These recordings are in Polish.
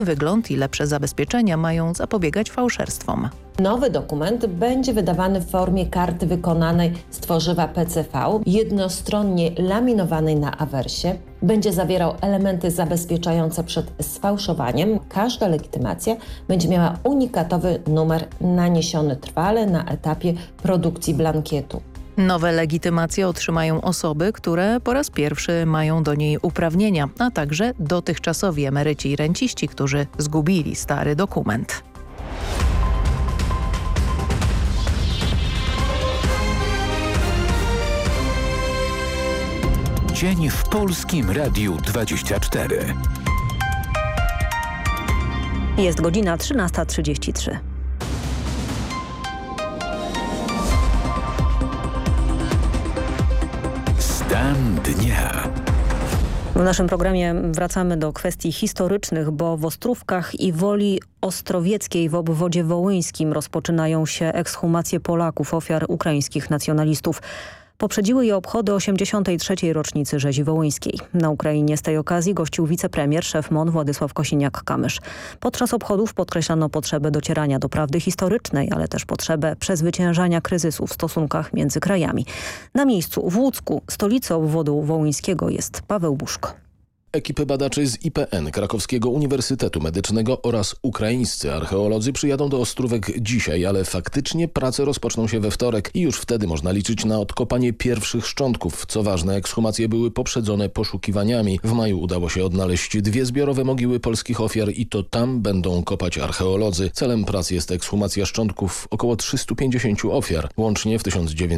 Wygląd i lepsze zabezpieczenia mają zapobiegać fałszerstwom. Nowy dokument będzie wydawany w formie karty wykonanej z tworzywa PCV, jednostronnie laminowanej na awersie. Będzie zawierał elementy zabezpieczające przed sfałszowaniem. Każda legitymacja będzie miała unikatowy numer naniesiony trwale na etapie produkcji blankietu. Nowe legitymacje otrzymają osoby, które po raz pierwszy mają do niej uprawnienia, a także dotychczasowi emeryci i renciści, którzy zgubili stary dokument. Dzień w Polskim Radiu 24. Jest godzina 13:33. Stan dnia. W naszym programie wracamy do kwestii historycznych, bo w Ostrówkach i Woli Ostrowieckiej w obwodzie wołyńskim rozpoczynają się ekshumacje Polaków, ofiar ukraińskich nacjonalistów. Poprzedziły je obchody 83. rocznicy rzezi wołyńskiej. Na Ukrainie z tej okazji gościł wicepremier, szef MON Władysław Kosiniak-Kamysz. Podczas obchodów podkreślano potrzebę docierania do prawdy historycznej, ale też potrzebę przezwyciężania kryzysu w stosunkach między krajami. Na miejscu w Łódzku, stolicy obwodu wołyńskiego, jest Paweł Buszko. Ekipy badaczy z IPN, Krakowskiego Uniwersytetu Medycznego oraz ukraińscy archeolodzy przyjadą do Ostrówek dzisiaj, ale faktycznie prace rozpoczną się we wtorek i już wtedy można liczyć na odkopanie pierwszych szczątków. Co ważne, ekshumacje były poprzedzone poszukiwaniami. W maju udało się odnaleźć 2 zbiorowe mogiły polskich ofiar i to tam będą kopać archeolodzy. Celem prac jest ekshumacja szczątków około 350 ofiar. Łącznie w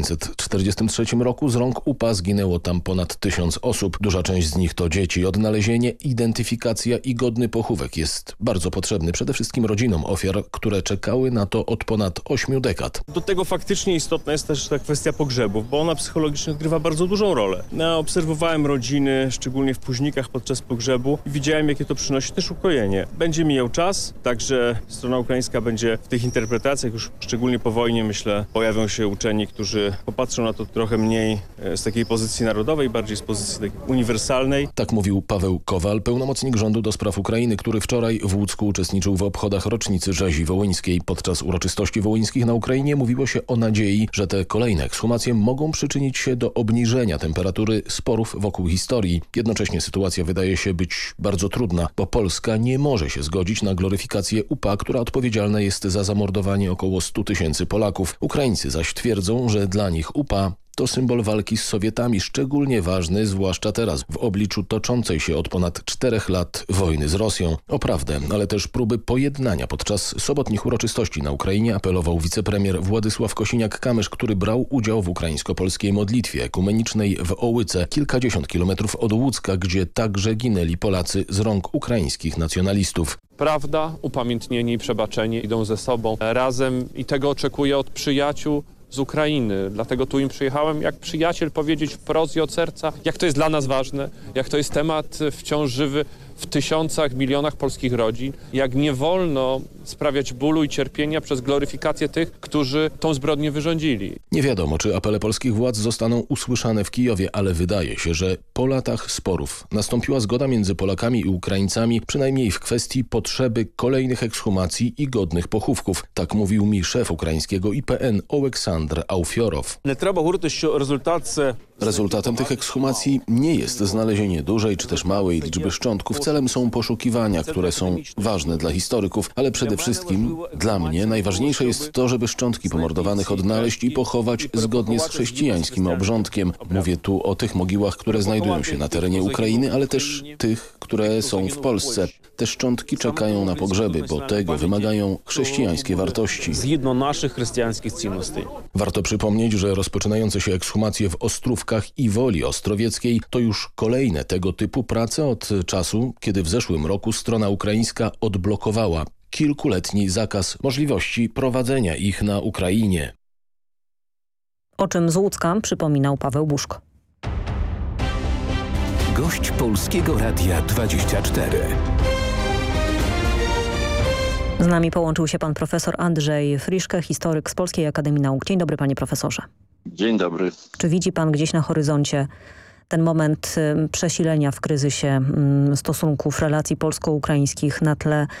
1943 roku z rąk UPA zginęło tam ponad 1000 osób. Duża część z nich to dzieci. Odnalezienie, identyfikacja i godny pochówek jest bardzo potrzebny przede wszystkim rodzinom ofiar, które czekały na to od ponad 8 dekad. Do tego faktycznie istotna jest też ta kwestia pogrzebów, bo ona psychologicznie odgrywa bardzo dużą rolę. Ja obserwowałem rodziny, szczególnie w późnikach podczas pogrzebu i widziałem, jakie to przynosi też ukojenie. Będzie mijał czas, także strona ukraińska będzie w tych interpretacjach, już szczególnie po wojnie, myślę, pojawią się uczeni, którzy popatrzą na to trochę mniej z takiej pozycji narodowej, bardziej z pozycji takiej uniwersalnej. Tak mówił Paweł Kowal, pełnomocnik rządu do spraw Ukrainy, który wczoraj w Łódzku uczestniczył w obchodach rocznicy rzezi wołyńskiej. Podczas uroczystości wołyńskich na Ukrainie mówiło się o nadziei, że te kolejne ekshumacje mogą przyczynić się do obniżenia temperatury sporów wokół historii. Jednocześnie sytuacja wydaje się być bardzo trudna, bo Polska nie może się zgodzić na gloryfikację UPA, która odpowiedzialna jest za zamordowanie około 100 000 Polaków. Ukraińcy zaś twierdzą, że dla nich UPA to symbol walki z Sowietami, szczególnie ważny, zwłaszcza teraz, w obliczu toczącej się od ponad 4 lat wojny z Rosją. O prawdę, ale też próby pojednania podczas sobotnich uroczystości na Ukrainie apelował wicepremier Władysław Kosiniak-Kamysz, który brał udział w ukraińsko-polskiej modlitwie ekumenicznej w Ołyce, kilkadziesiąt kilometrów od Łódzka, gdzie także ginęli Polacy z rąk ukraińskich nacjonalistów. Prawda, upamiętnienie i przebaczenie idą ze sobą razem i tego oczekuję od przyjaciół z Ukrainy. Dlatego tu im przyjechałem jak przyjaciel powiedzieć wprost i od serca, jak to jest dla nas ważne, jak to jest temat wciąż żywy w tysiącach, milionach polskich rodzin, jak nie wolno sprawiać bólu i cierpienia przez gloryfikację tych, którzy tą zbrodnię wyrządzili. Nie wiadomo, czy apele polskich władz zostaną usłyszane w Kijowie, ale wydaje się, że po latach sporów nastąpiła zgoda między Polakami i Ukraińcami, przynajmniej w kwestii potrzeby kolejnych ekshumacji i godnych pochówków. Tak mówił mi szef ukraińskiego IPN Oleksandr Aufiorow. Rezultatem tych ekshumacji nie jest znalezienie dużej czy też małej liczby szczątków. Celem są poszukiwania, które są ważne dla historyków, ale przede wszystkim dla mnie najważniejsze jest to, żeby szczątki pomordowanych odnaleźć i pochować zgodnie z chrześcijańskim obrządkiem. Mówię tu o tych mogiłach, które znajdują się na terenie Ukrainy, ale też tych, które są w Polsce. Te szczątki czekają na pogrzeby, bo tego wymagają chrześcijańskie wartości. Zgodnie naszych chrześcijańskich цінностей. Warto przypomnieć, że rozpoczynające się ekshumacje w Ostrówkach i Woli Ostrowieckiej to już kolejne tego typu prace od czasu, kiedy w zeszłym roku strona ukraińska odblokowała kilkuletni zakaz możliwości prowadzenia ich na Ukrainie. O czym z Łódzka przypominał Paweł Buszko. Gość Polskiego Radia 24. Z nami połączył się pan profesor Andrzej Friszke, historyk z Polskiej Akademii Nauk. Dzień dobry, panie profesorze. Dzień dobry. Czy widzi pan gdzieś na horyzoncie ten moment przesilenia w kryzysie stosunków, relacji polsko-ukraińskich na tle